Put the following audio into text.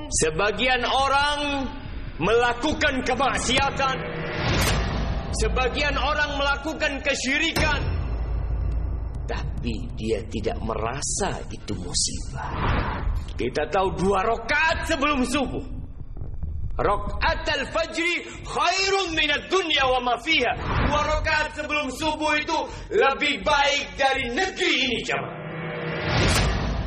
Sebagian orang melakukan kemaksiatan, sebagian orang melakukan kesyirikan, tapi dia tidak merasa itu musibah. Kita tahu 2 rakaat sebelum subuh, rakaat al-fajri khairun minad dunya wa ma fiha. 2 rakaat sebelum subuh itu lebih baik dari negeri ini, jemaah.